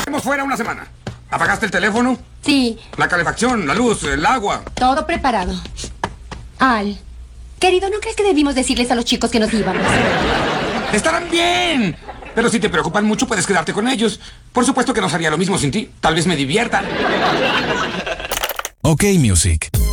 Estamos fuera una semana. ¿Apagaste el teléfono? Sí. La calefacción, la luz, el agua. Todo preparado. Al, querido, ¿no crees que debimos decirles a los chicos que nos íbamos? ¡Estarán bien! Pero si te preocupan mucho, puedes quedarte con ellos. Por supuesto que no haría lo mismo sin ti. Tal vez me divierta. OK Music.